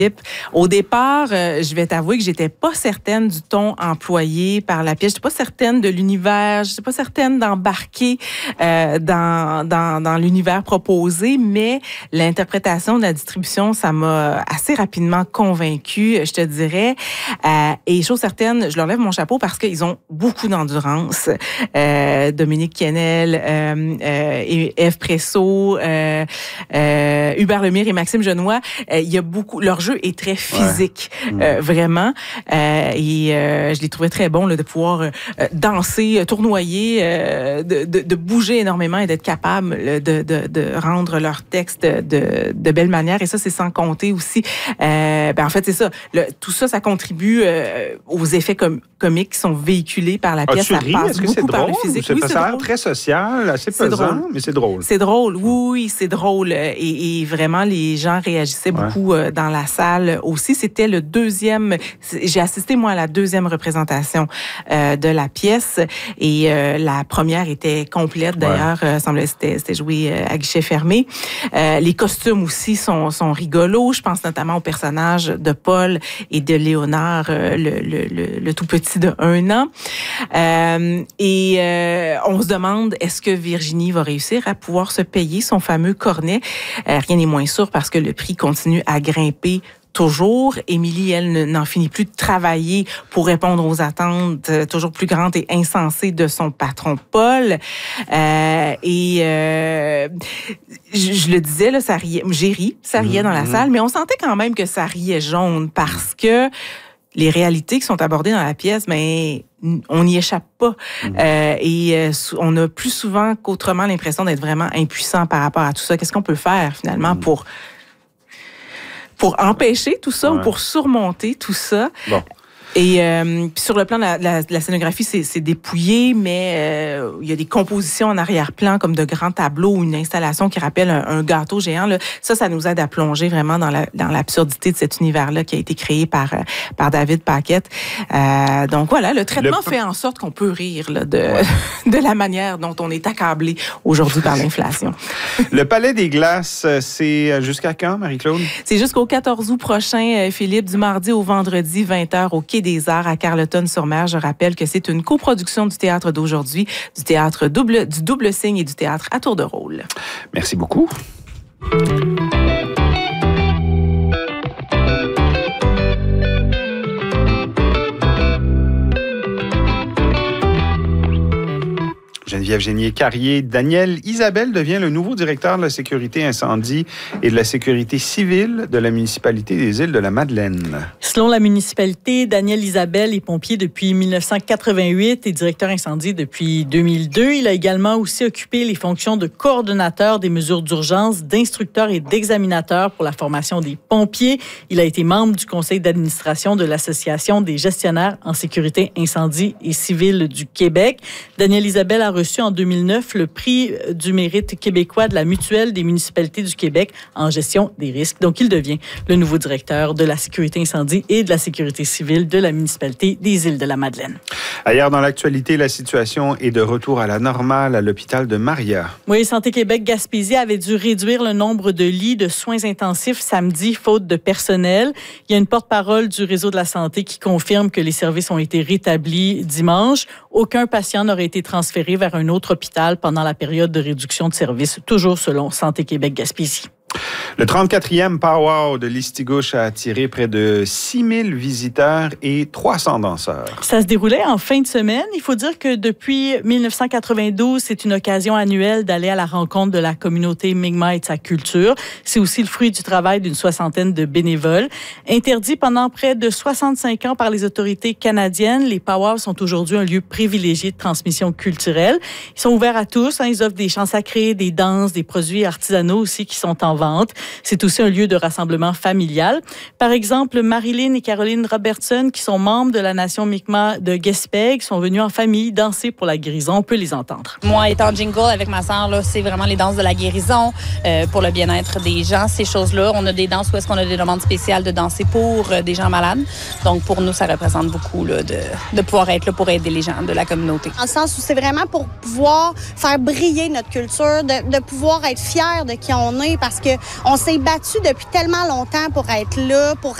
Au départ, je vais t'avouer que j'étais pas certaine du ton employé par la pièce. J'étais pas certaine de l'univers. J'étais pas certaine d'embarquer dans l'univers proposé, mais l'interprétation de la distribution, ça m'a assez rapidement convaincue, je te dirais. Et chose certaine, je leur lève mon chapeau parce qu'ils ont beaucoup d'endurance. Dominique Kennel, Ève Presso, Hubert Lemire et Maxime Genois, il y a beaucoup. Leur jeu est très physique, vraiment. Et je les trouvais très bons là, de pouvoir danser, tournoyer, de bouger énormément et d'être capable de rendre leur texte de belle manière. Et ça, c'est sans compter aussi. En fait, c'est ça. Tout ça, ça contribue aux effets comiques qui sont véhiculés par la pièce. Ça passe beaucoup par le physique. Oui, c'est drôle. Très social, assez pesant, mais c'est drôle. C'est drôle, oui, c'est drôle. Et vraiment, les gens réagissaient beaucoup dans la salle aussi. C'était le deuxième... J'ai assisté, moi, à la deuxième représentation de la pièce. Et la première était complète, d'ailleurs. C'était joué à guichet fermé. Les costumes aussi sont rigolos. Je pense notamment au personnage de Paul et de Léonard, le tout petit de 1 an. On se demande, est-ce que Virginie va réussir à pouvoir se payer son fameux cornet? Rien n'est moins sûr parce que le prix continue à grimper toujours. Émilie, elle, n'en finit plus de travailler pour répondre aux attentes toujours plus grandes et insensées de son patron Paul. Je le disais, là, ça riait dans la salle, mais on sentait quand même que ça riait jaune parce que les réalités qui sont abordées dans la pièce, mais on n'y échappe pas. On a plus souvent qu'autrement l'impression d'être vraiment impuissant par rapport à tout ça. Qu'est-ce qu'on peut faire finalement pour empêcher tout ça ou pour surmonter tout ça? Bon. Et sur le plan de la scénographie, c'est dépouillé, mais il y a des compositions en arrière-plan comme de grands tableaux ou une installation qui rappelle un gâteau géant. Là. Ça nous aide à plonger vraiment dans l'absurdité de cet univers-là qui a été créé par David Paquette. Donc voilà, le traitement fait en sorte qu'on peut rire là, de la manière dont on est accablé aujourd'hui par l'inflation. Le Palais des Glaces, c'est jusqu'à quand, Marie-Claude? C'est jusqu'au 14 août prochain, Philippe, du mardi au vendredi, 20h au Quai des Arts à Carleton-sur-Mer. Je rappelle que c'est une coproduction du Théâtre d'aujourd'hui, du Théâtre du Double Signe et du Théâtre à tour de rôle. Merci beaucoup. Geneviève Génier-Carrier, Daniel Isabelle devient le nouveau directeur de la sécurité incendie et de la sécurité civile de la municipalité des Îles-de-la-Madeleine. Selon la municipalité, Daniel Isabelle est pompier depuis 1988 et directeur incendie depuis 2002. Il a également aussi occupé les fonctions de coordonnateur des mesures d'urgence, d'instructeur et d'examinateur pour la formation des pompiers. Il a été membre du conseil d'administration de l'Association des gestionnaires en sécurité incendie et civile du Québec. Daniel Isabelle a reçu en 2009 le prix du mérite québécois de la Mutuelle des municipalités du Québec en gestion des risques. Donc, il devient le nouveau directeur de la sécurité incendie et de la sécurité civile de la municipalité des Îles-de-la-Madeleine. Ailleurs dans l'actualité, la situation est de retour à la normale à l'hôpital de Maria. Oui, Santé Québec Gaspésie avait dû réduire le nombre de lits de soins intensifs samedi, faute de personnel. Il y a une porte-parole du réseau de la santé qui confirme que les services ont été rétablis dimanche. Aucun patient n'aurait été transféré vers un autre hôpital pendant la période de réduction de services, toujours selon Santé Québec Gaspésie. Le 34e Pow-Wow de Listigouche a attiré près de 6000 visiteurs et 300 danseurs. Ça se déroulait en fin de semaine. Il faut dire que depuis 1992, c'est une occasion annuelle d'aller à la rencontre de la communauté Mi'kmaq et de sa culture. C'est aussi le fruit du travail d'une 60aine de bénévoles. Interdits pendant près de 65 ans par les autorités canadiennes, les Pow-Wow sont aujourd'hui un lieu privilégié de transmission culturelle. Ils sont ouverts à tous. Ils offrent des chants sacrés, des danses, des produits artisanaux aussi qui sont en vente. C'est aussi un lieu de rassemblement familial. Par exemple, Marilyn et Caroline Robertson, qui sont membres de la nation Mi'kmaq de Gaspé, sont venues en famille danser pour la guérison. On peut les entendre. Moi, étant jingle avec ma sœur, là, c'est vraiment les danses de la guérison pour le bien-être des gens, ces choses-là. On a des danses où est-ce qu'on a des demandes spéciales de danser pour des gens malades. Donc, pour nous, ça représente beaucoup là, de pouvoir être là pour aider les gens de la communauté. Dans le sens où c'est vraiment pour pouvoir faire briller notre culture, de pouvoir être fiers de qui on est, parce que qu'on s'est battu depuis tellement longtemps pour être là, pour